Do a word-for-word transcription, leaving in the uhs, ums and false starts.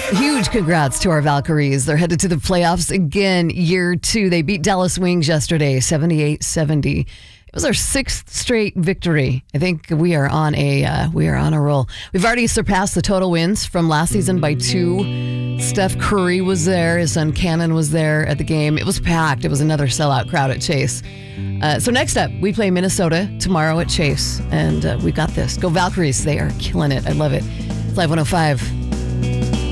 Huge congrats to our Valkyries. They're headed to the playoffs again, year two. They beat Dallas Wings yesterday, seventy-eight seventy. It was our sixth straight victory. I think we are on a uh, we are on a roll. We've already surpassed the total wins from last season by two. Steph Curry was there. His son Cannon was there at the game. It was packed. It was another sellout crowd at Chase. Uh, so next up, we play Minnesota tomorrow at Chase. And uh, we got this. Go Valkyries. They are killing it. I love it. It's Live one oh five.